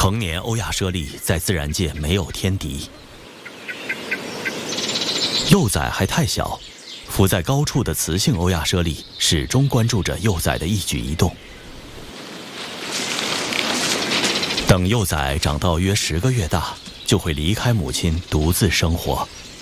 成年欧亚猞猁在自然界没有天敌，幼崽还太小，伏在高处的雌性欧亚猞猁始终关注着幼崽的一举一动。等幼崽长到约10个月大，就会离开母亲独自生活。